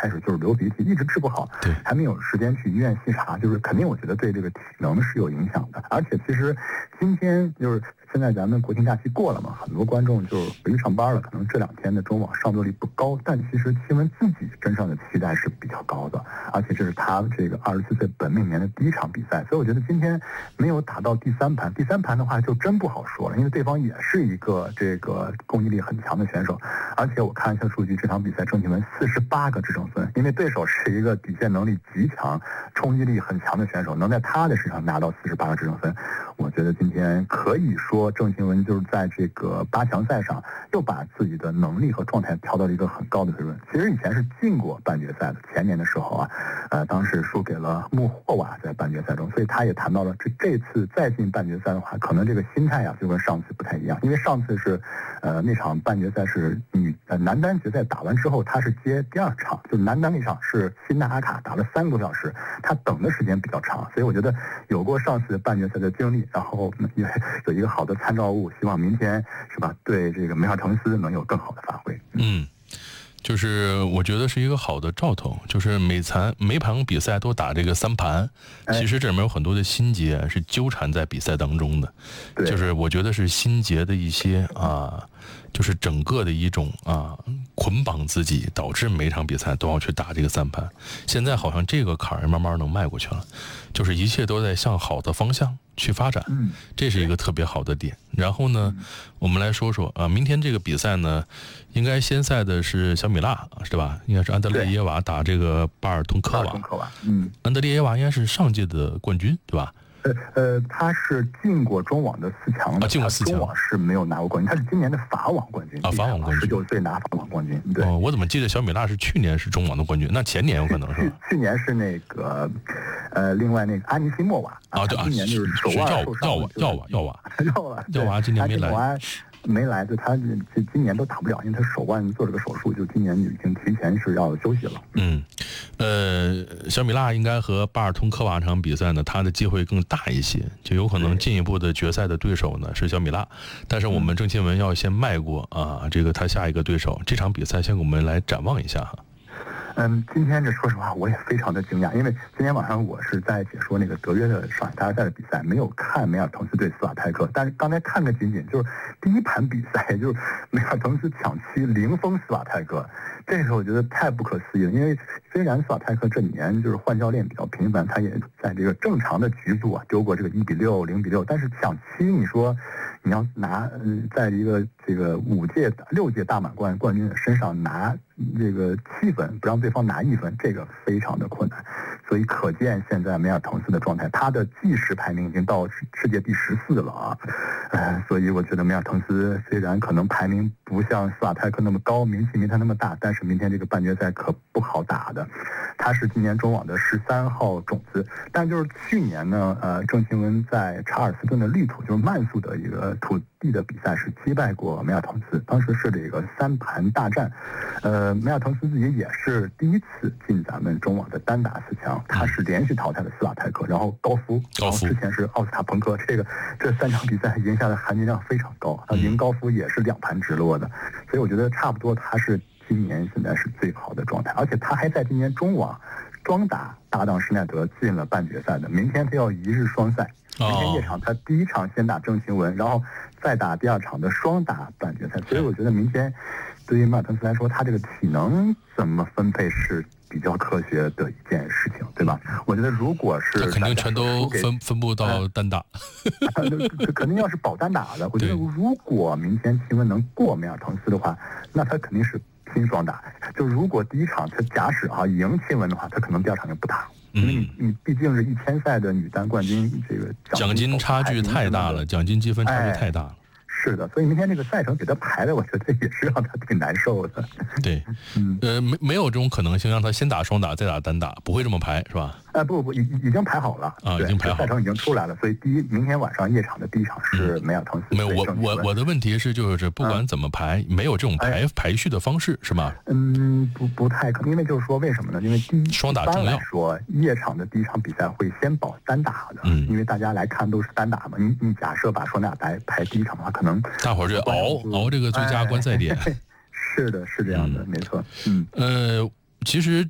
开始就是流鼻涕，一直治不好， 对， 还没有时间去医院细查，就是肯定我觉得对这个体能是有影响的。而且其实今天就是现在咱们国庆假期过了嘛，很多观众就是回去上班了，可能这2天的中网上座率不高，但其实新闻自己身上的期待是比较高的，而且这是他这个24岁本命年的第一场比赛，所以我觉得今天没有打到第3盘，第3盘的话就真不好说了，因为对方也是一个这个攻击力很强的选手，而且我看一下数据，这场比赛郑钦文48个制胜分，因为对手是一个底线能力极强、冲击力很强的选手，能在他的身上拿到48个制胜分，我觉得今天可以说郑钦文就是在这个8强赛上又把自己的能力和状态调到了一个很高的水准。其实以前是进过半决赛的，前年的时候啊，当时输给了穆霍瓦在半决赛中，所以他也谈到了这次再进半决赛的话，可能这个心态就跟上次不太一样，因为上次是那场半决赛是男单决赛打完之后，他是接第2场，就男单那场是辛纳阿卡打了3个多小时，他等的时间比较长，所以我觉得有过上次半决赛的经历，然后也有一个好的参照物，希望明天是吧，对这个梅尔滕斯能有更好的发挥。 就是我觉得是一个好的兆头，就是每场比赛都打这个3盘，其实这里面有很多的心结是纠缠在比赛当中的，就是我觉得是心结的一些就是整个的一种捆绑自己，导致每场比赛都要去打这个3盘。现在好像这个坎儿慢慢能迈过去了，就是一切都在向好的方向去发展，这是一个特别好的点。然后呢，我们来说说明天这个比赛呢，应该先赛的是小米拉，是吧？应该是安德烈耶娃打这个巴尔通科娃。安德烈耶娃应该是上届的冠军，对吧？ 他是进过中网的4强的， 进过4强， 中网是没有拿过冠军，他是今年的法网冠军法网冠军 ，19岁拿法网冠军。对， 我怎么记得小米拉是去年是中网的冠军？那前年有可能是吧？ 去年是那个另外那个阿尼西莫娃对今年就是手腕受伤， 耀娃今年没来。 没来，就他今年都打不了，因为他手腕做了个手术，就今年已经提前是要休息了。 小米拉应该和巴尔通科娃这场比赛呢，他的机会更大一些，就有可能进一步的决赛的对手呢是小米拉，但是我们郑钦文要先迈过这个他下一个对手，这场比赛先给我们来展望一下哈。 今天说实话我也非常的惊讶，因为今天晚上我是在解说那个德约的上海大师赛的比赛，没有看梅尔滕斯对斯瓦泰克，但是刚才看个仅仅就是第1盘比赛，就是梅尔滕斯抢七0封斯瓦泰克，这个我觉得太不可思议了。因为虽然斯瓦泰克这几年就是换教练比较频繁，他也在这个正常的局数丢过这个1比6、0比6，但是抢七，你说你要拿在一个这个6届大满贯冠军的身上拿这个7分，不让对方拿1分，这个非常的困难。所以可见现在梅尔滕斯的状态，他的计时排名已经到世界第14了所以我觉得梅尔滕斯虽然可能排名不像斯瓦泰克那么高，名气没他那么大，但是明天这个半决赛可不好打的。他是今年中网的13号种子，但就是去年呢，郑钦文在查尔斯顿的绿土，就是慢速的一个土地的比赛是击败过梅尔滕斯，当时是这个3盘大战。梅尔滕斯自己也是第一次进咱们中网的单打4强，他是连续淘汰了斯瓦泰克，然后高夫，然后之前是奥斯塔彭科，这3场比赛赢下的含金量非常高，他赢高夫也是2盘直落的，所以我觉得差不多他是今年现在是最好的状态，而且他还在今年中网双打搭档施耐德进了半决赛的，明天他要1日双赛，明天夜场他第1场先打郑钦文，然后再打第2场的双打半决赛，所以我觉得明天对于梅尔滕斯来说，他这个体能怎么分配是比较科学的一件事情，对吧？我觉得如果是他肯定全都分布到单打， 肯定要是保单打的。我觉得如果明天钦文能过梅尔滕斯的话，那他肯定是拼双打。就如果第1场他假使赢钦文的话，他可能第2场就不打。因为你毕竟是1000赛的女单冠军，这个奖金差距太大了，奖金积分差距太大了。 是的，所以明天这个赛程给他排的，我觉得也是让他挺难受的。 对，没有这种可能性让他先打双打再打单打，不会这么排是吧？ 不，已经排好了已经排好了， 赛程已经出来了，所以明天晚上夜场的第1场是梅尔滕斯。 没有，我的问题是就是不管怎么排，没有这种排序的方式是吧？ 不太可能，因为就是说为什么呢？因为双打重要。 说夜场的第1场比赛会先保单打的，因为大家来看都是单打嘛。你假设把双打排第1场的话，可能大伙儿就熬这个最佳观赛点。 是的，是这样的，没错。 其实